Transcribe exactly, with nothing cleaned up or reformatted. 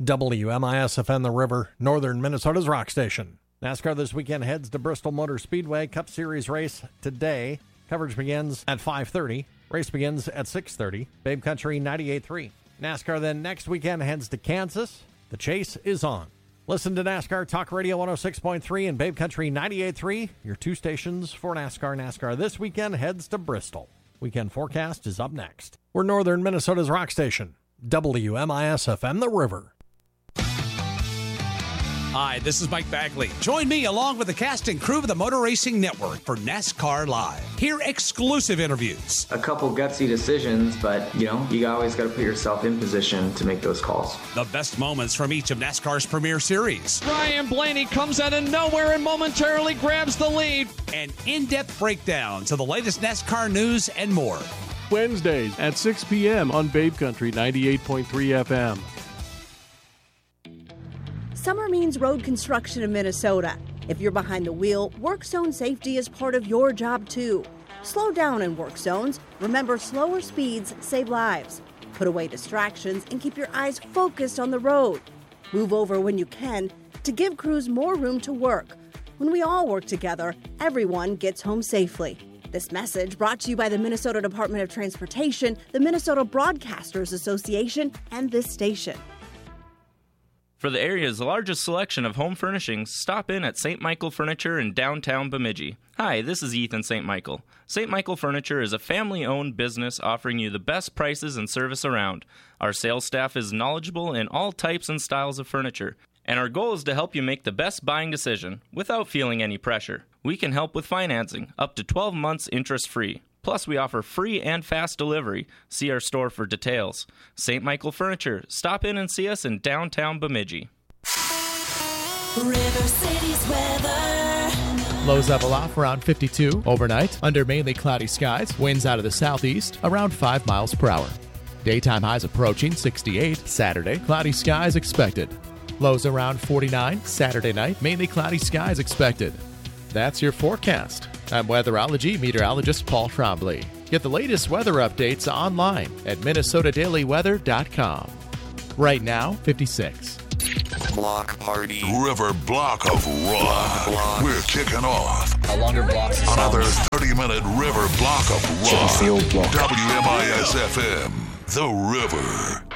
W M I S F M The River, northern Minnesota's rock station. NASCAR this weekend heads to Bristol Motor Speedway. Cup Series race today. Coverage begins at five thirty. Race begins at six thirty. Babe Country ninety-eight point three. NASCAR then next weekend heads to Kansas. The chase is on. Listen to NASCAR Talk Radio one oh six point three and Babe Country ninety-eight point three. Your two stations for NASCAR. NASCAR this weekend heads to Bristol. Weekend forecast is up next. We're northern Minnesota's rock station. W M I S F M The River. Hi, this is Mike Bagley. Join me along with the cast and crew of the Motor Racing Network for NASCAR Live. Hear exclusive interviews. A couple gutsy decisions, but, you know, you always got to put yourself in position to make those calls. The best moments from each of NASCAR's premier series. Ryan Blaney comes out of nowhere and momentarily grabs the lead. And in-depth breakdowns of the latest NASCAR news and more. Wednesdays at six p.m. on Babe Country ninety-eight point three F M. Summer means road construction in Minnesota. If you're behind the wheel, work zone safety is part of your job too. Slow down in work zones. Remember, slower speeds save lives. Put away distractions and keep your eyes focused on the road. Move over when you can to give crews more room to work. When we all work together, everyone gets home safely. This message brought to you by the Minnesota Department of Transportation, the Minnesota Broadcasters Association, and this station. For the area's largest selection of home furnishings, stop in at Saint Michael Furniture in downtown Bemidji. Hi, this is Ethan Saint Michael. Saint Michael Furniture is a family-owned business offering you the best prices and service around. Our sales staff is knowledgeable in all types and styles of furniture, and our goal is to help you make the best buying decision without feeling any pressure. We can help with financing, up to twelve months interest-free. Plus, we offer free and fast delivery. See our store for details. Saint Michael Furniture. Stop in and see us in downtown Bemidji. River City's weather. Lows level off around fifty-two overnight. Under mainly cloudy skies. Winds out of the southeast around five miles per hour. Daytime highs approaching sixty-eight. Saturday, cloudy skies expected. Lows around forty-nine. Saturday night, mainly cloudy skies expected. That's your forecast. I'm weatherology meteorologist Paul Trombley. Get the latest weather updates online at minnesota daily weather dot com. Right now, fifty-six. Block party. River block of rock. Block. We're kicking off. A longer block. Another thirty-minute River block of rock. W M I S F M. The River.